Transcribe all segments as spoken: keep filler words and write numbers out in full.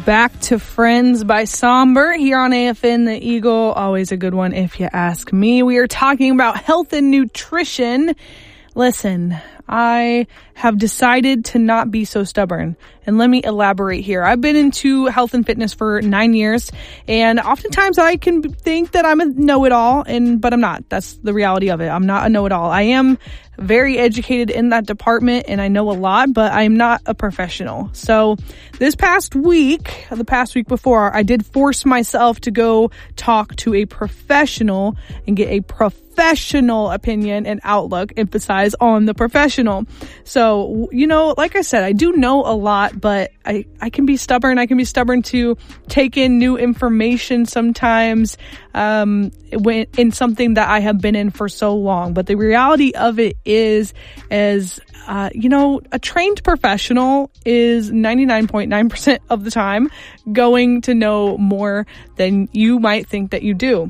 back to Friends by Somber here on A F N The Eagle. Always a good one if you ask me. We are talking about health and nutrition. Listen, I have decided to not be so stubborn. And let me elaborate here. I've been into health and fitness for nine years, and oftentimes I can think that I'm a know-it-all, and but I'm not. That's the reality of it. I'm not a know-it-all. I am very educated in that department, and I know a lot, but I'm not a professional. So this past week, the past week before, I did force myself to go talk to a professional and get a professional opinion and outlook, emphasize on the professional. So, you know, like I said, I do know a lot, but I, I can be stubborn. I can be stubborn to take in new information sometimes, um, when in something that I have been in for so long. But the reality of it is, is, uh, you know, a trained professional is ninety-nine point nine percent of the time going to know more than you might think that you do.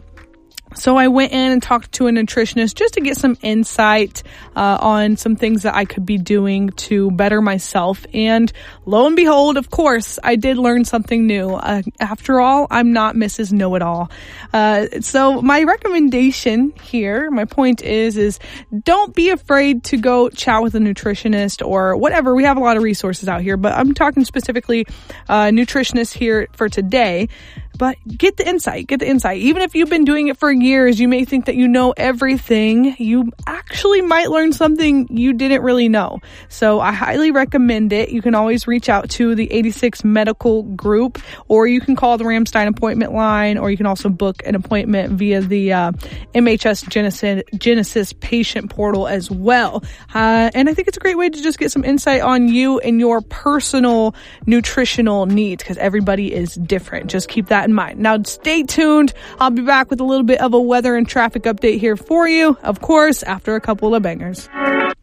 So I went in and talked to a nutritionist just to get some insight uh, on some things that I could be doing to better myself. And lo and behold, of course, I did learn something new. Uh, after all, I'm not Missus Know-It-All. Uh, so my recommendation here, my point is, is don't be afraid to go chat with a nutritionist or whatever. We have a lot of resources out here, but I'm talking specifically uh, nutritionists here for today. But get the insight, get the insight. Even if you've been doing it for years, you may think that you know everything. You actually might learn something you didn't really know. So I highly recommend it. You can always reach out to the eighty-six Medical Group, or you can call the Ramstein appointment line, or you can also book an appointment via the uh, M H S Genesis, Genesis patient portal as well. Uh, and I think it's a great way to just get some insight on you and your personal nutritional needs, because everybody is different. Just keep that in mind. Now, stay tuned. I'll be back with a little bit of a weather and traffic update here for you, of course, after a couple of bangers.